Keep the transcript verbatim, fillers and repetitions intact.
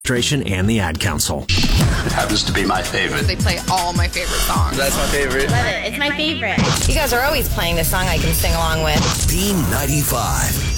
Administration and the Ad Council. It happens to be my favorite. They play all my favorite songs. That's my favorite. Love it. It's my favorite. You guys are always playing this song I can sing along with. B ninety-five.